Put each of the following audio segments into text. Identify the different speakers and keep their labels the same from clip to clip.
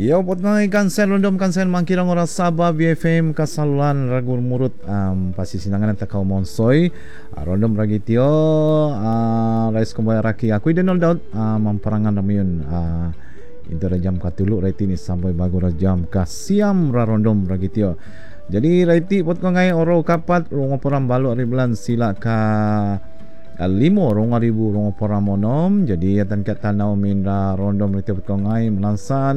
Speaker 1: Yo pot ngai kansen rondom kansen mangkirang ora Sabah BFM kasaluan ragur murut pasti sinangan ta kau monsoi rondom ragi tio rais kembali raki aku denol daud memperangan ramiun intera jam katulu raiti ni sampai bagura jam kasiam ra rondom ragi tio. Jadi raiti pot ngai oro kapat rongo poram balu ari bulan sila ka limo rongo ribu rongo poramonom. Jadi atan kata nau minda rondom raiti pot ngai melansan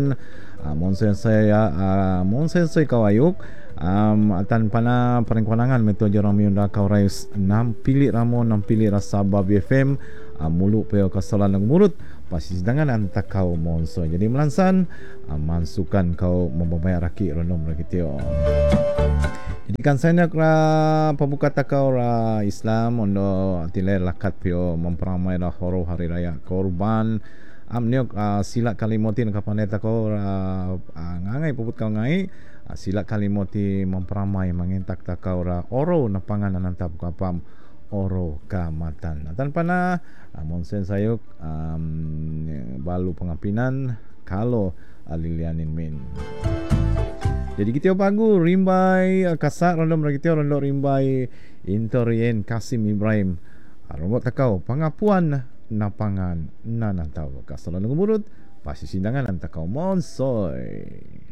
Speaker 1: Monsensei kawayuk atan pana perengkonangan meto jorang miunda kaurais 6 pilih ramon 6 pilih Sabah BFM mulu peo kasalan ng murut pasti sedangan anta kau monso. Jadi melansan mansukan kau membayar raki rondom raki tio. Jadi kan saya nak pembuka takau ra Islam ondo atile lakat pio memperamai dah horo hari raya korban amniok sila kalimoti nakapaneta ko ngangai puput kau ngai sila kalimoti memperamai mengentak takau ra oro na panganan antap kapam oro kamatan tanpa na monsen sayuk balu pengampinan kalau alilianin min. Jadi kita pagu rimbai kasak rondom lagi kita rondom rimbai Intorien Kasim Ibrahim rombot takau pangapuan napangan nanantau kasalan ngumurut pasti sindangan antakau monsoi.